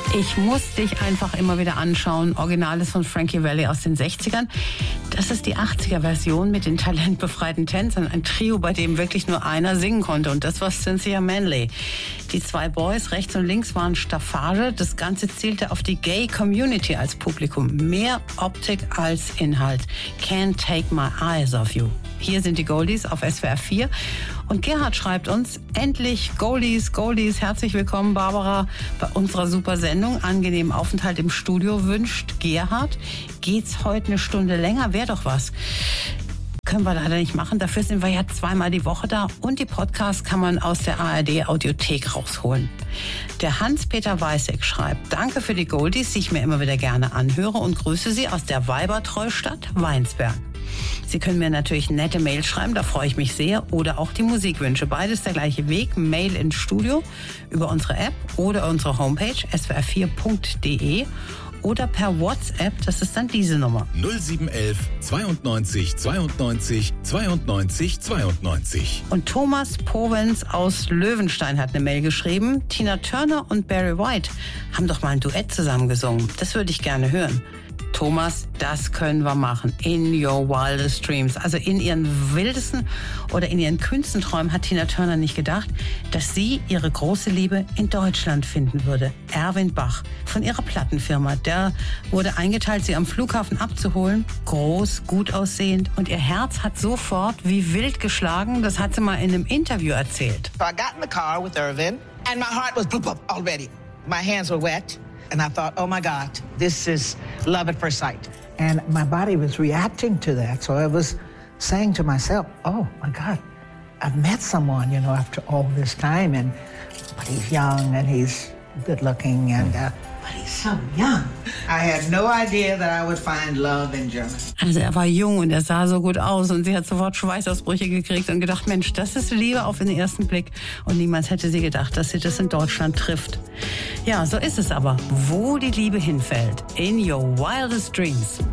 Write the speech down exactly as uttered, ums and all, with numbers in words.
Ich muss dich einfach immer wieder anschauen. Original ist von Frankie Valli aus den sechzigern. Das ist die achtziger-Version mit den talentbefreiten Tänzern. Ein Trio, bei dem wirklich nur einer singen konnte. Und das war Cynthia Manley. Die zwei Boys rechts und links waren Staffage. Das Ganze zielte auf die Gay-Community als Publikum. Mehr Optik als Inhalt. Can't take my eyes off you. Hier sind die Goldies auf S W R vier. Und Gerhard schreibt uns, endlich Goldies, Goldies, herzlich willkommen, Barbara, bei unserer super Sendung. Angenehmen Aufenthalt im Studio wünscht Gerhard. Geht's heute eine Stunde länger? Wäre doch was. Können wir leider nicht machen. Dafür sind wir ja zweimal die Woche da. Und die Podcasts kann man aus der A R D-Audiothek rausholen. Der Hans-Peter Weißek schreibt, danke für die Goldies, die ich mir immer wieder gerne anhöre und grüße Sie aus der Weibertreustadt Weinsberg. Sie können mir natürlich nette Mails schreiben, da freue ich mich sehr. Oder auch die Musikwünsche. Beides der gleiche Weg. Mail ins Studio über unsere App oder unsere Homepage s w r vier punkt d e oder per WhatsApp, das ist dann diese Nummer. null sieben eins eins zweiundneunzig zweiundneunzig zweiundneunzig zweiundneunzig. Und Thomas Povens aus Löwenstein hat eine Mail geschrieben. Tina Turner und Barry White haben doch mal ein Duett zusammen gesungen. Das würde ich gerne hören. Thomas, das können wir machen. In your wildest dreams. Also in ihren wildesten oder in ihren kühnsten Träumen hat Tina Turner nicht gedacht, dass sie ihre große Liebe in Deutschland finden würde. Erwin Bach von ihrer Plattenfirma. Der wurde eingeteilt, sie am Flughafen abzuholen. Groß, gut aussehend. Und ihr Herz hat sofort wie wild geschlagen. Das hat sie mal in einem Interview erzählt. So I got in the car with Erwin and my heart was bloop, bloop already. My hands were wet. And I thought, oh my God, this is love at first sight. And my body was reacting to that. So I was saying to myself, oh my God, I've met someone, you know, after all this time. And but he's young and he's good looking and uh, but he's so young. I had no idea that I would find love in Germany. Also er war jung und er sah so gut aus und sie hat sofort Schweißausbrüche gekriegt und gedacht, Mensch, das ist Liebe auf den ersten Blick. Und niemals hätte sie gedacht, dass sie das in Deutschland trifft. Ja, so ist es aber. Wo die Liebe hinfällt. In your wildest dreams.